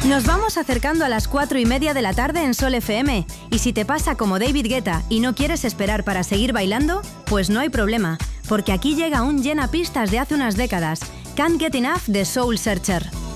Nos vamos acercando a las 4:30 de la tarde en Sol FM. Y si te pasa como David Guetta y no quieres esperar para seguir bailando, pues no hay problema, porque aquí llega un llenapistas de hace unas décadas, Can't Get Enough de Soul Searcher.